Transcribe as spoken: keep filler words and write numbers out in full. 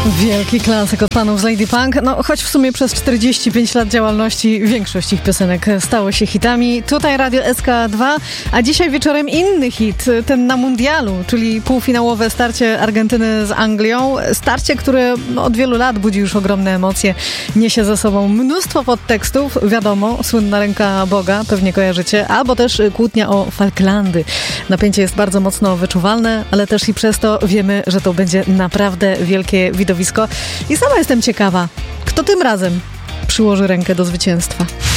Wielki klasyk od panów z Lady Punk. No, choć w sumie przez czterdzieści pięć lat działalności większość ich piosenek stało się hitami. Tutaj Radio S K dwa, a dzisiaj wieczorem inny hit, ten na mundialu, czyli półfinałowe starcie Argentyny z Anglią. Starcie, które no, od wielu lat budzi już ogromne emocje. Niesie ze sobą mnóstwo podtekstów. Wiadomo, słynna ręka Boga, pewnie kojarzycie, albo też kłótnia o Falklandy. Napięcie jest bardzo mocno wyczuwalne, ale też i przez to wiemy, że to będzie naprawdę wielkie widowisko. I sama jestem ciekawa, kto tym razem przyłoży rękę do zwycięstwa.